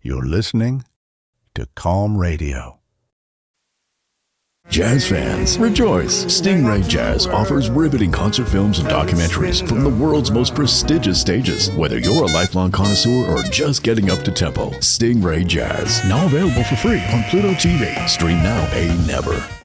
You're listening to Calm Radio. Jazz fans, rejoice! Stingray Jazz offers riveting concert films and documentaries from the world's most prestigious stages. Whether you're a lifelong connoisseur or just getting up to tempo, Stingray Jazz, now available for free on Pluto TV. Stream now, pay never.